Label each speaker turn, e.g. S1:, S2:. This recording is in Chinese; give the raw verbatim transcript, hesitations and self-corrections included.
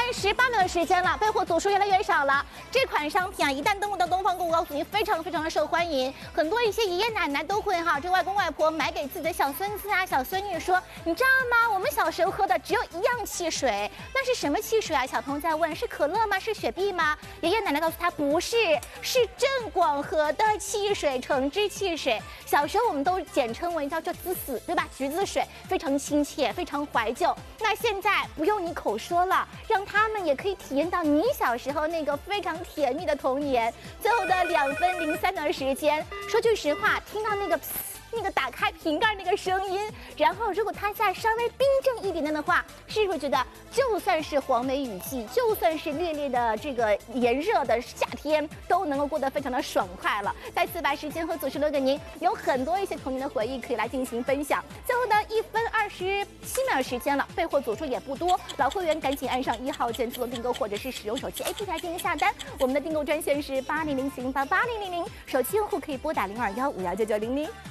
S1: 剩十八秒的时间了，备货组数越来越少了。这款商品啊，一旦登陆到东方购物，告诉你非常非常的受欢迎，很多一些爷爷奶奶都会哈，这外公外婆买给自己的小孙子啊、小孙女说，你知道吗？我们小时候喝的只有一样汽水，那是什么汽水啊？小朋友在问，是可乐吗？是雪碧吗？爷爷奶奶告诉他不是，是正广和的汽水，橙汁汽水。小时候我们都简称为叫做滋死，对吧？橘子水，非常亲切，非常怀旧。那现在不用你口说了，让他们也可以体验到你小时候那个非常甜蜜的童年。最后的两分零三秒的时间，说句实话，听到那个那个打开瓶盖那个声音，然后如果它再稍微冰镇一点点的话，是不是觉得就算是黄梅雨季，就算是烈烈的这个炎热的夏天，都能够过得非常的爽快了？再次把时间和组织留给您，有很多一些童年的回忆可以来进行分享。最后呢，一分二十七秒的时间了，备货组数也不多，老会员赶紧按上一号键自动订购，或者是使用手机 A P P 来进行下单。我们的订购专线是八零零七零八八零零零，手机用户可以拨打零二幺五幺九九零零。